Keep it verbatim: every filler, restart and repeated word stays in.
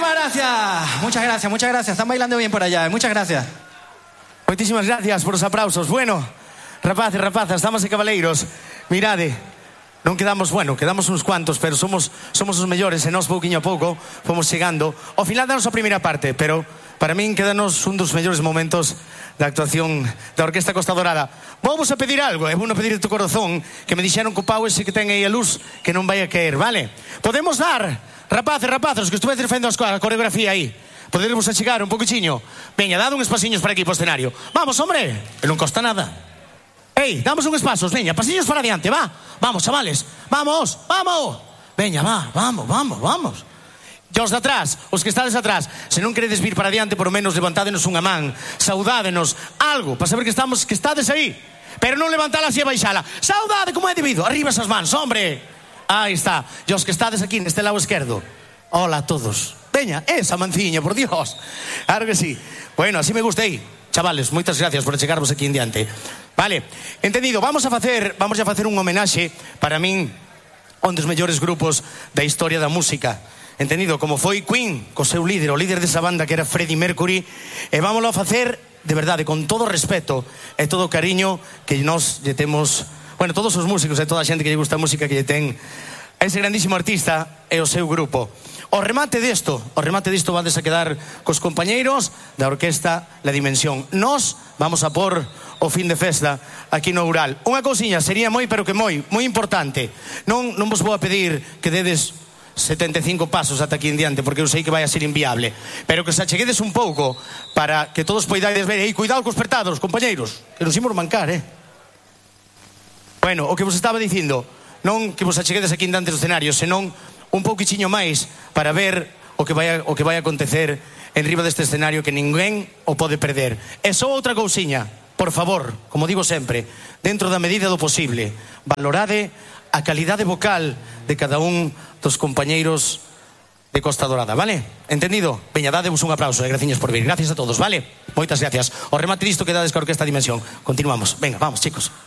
Muchísimas gracias. Muchas gracias, muchas gracias. Están bailando bien por allá. Muchas gracias. Moitísimas gracias por os aplausos. Bueno, rapaces, rapazas, damas e cabaleiros, mirade, non quedamos, bueno, quedamos uns cuantos, pero somos somos os mellores e nós pouquiño a pouco fomos chegando ao final da nosa primeira parte, pero para min quedanos un dos mellores momentos da actuación da Orquesta Costa Dorada. Vamos a pedir algo, e vou a pedir de tu corazón, que me dixeron que o pau ese que ten aí a luz que non vai a caer, vale? Podemos dar, rapaces, rapazos, que estuve defendendo a coreografía aí, poderemos achegar un poquinho. Veña, dad uns pasiños para aquí pro escenario. Vamos, hombre, que non costa nada. Ei, damos uns pasos, veña, pasillos para adiante, va. Vamos, chavales, vamos, vamos. Veña, va, vamos, vamos, vamos. E os de atrás, os que estades atrás, se non queredes vir para adiante, por lo menos levantádenos unha man, saudádenos, algo, para saber que estamos, que estades aí. Pero non levantala así e baixala. Saudade como é debido. Arriba esas mans, hombre. Aí está. E os que estades aquí neste lado esquerdo. Hola a todos. Veña, esa manciña, por Dios. Claro que sí. Bueno, así me gustei. Chavales, moitas gracias por chegarvos aquí en diante. Vale, entendido, vamos a facer vamos a facer un homenaxe para min un dos mellores grupos da historia da música. Entendido, como foi Queen, co seu líder, o líder desa banda que era Freddie Mercury, e vámoslo a facer de verdade, con todo respeto e todo o cariño que nós lle temos, bueno, todos os músicos e toda a xente que lle gusta a música que lle ten a ese grandísimo artista e o seu grupo. O remate disto, o remate disto vades a quedar cos compañeiros da Orquesta La Dimensión. Nós vamos a por o fin de festa aquí no Ural. Unha cousiña, sería moi, pero que moi, moi importante. Non, non vos vou a pedir que dedes setenta e cinco pasos ata aquí en diante, porque eu sei que vai a ser inviable. Pero que se acheguedes un pouco para que todos poidades ver. E cuidado cos pertados, compañeiros, que nos imos mancar, eh? Bueno, o que vos estaba dicindo, non que vos acheguedes aquí en diante do escenario, senón un pouquichiño máis para ver o que vai a, o que vai a acontecer en riba deste escenario, que ninguén o pode perder. E só outra cousiña, por favor, como digo sempre, dentro da medida do posible, valorade a calidade vocal de cada un dos compañeiros de Costa Dorada, vale? Entendido? Veña, dadevos un aplauso e graciñas por vir. Gracias a todos, vale? Moitas gracias. O remate disto que dades ca Orquesta Dimensión. Continuamos. Venga, vamos, chicos.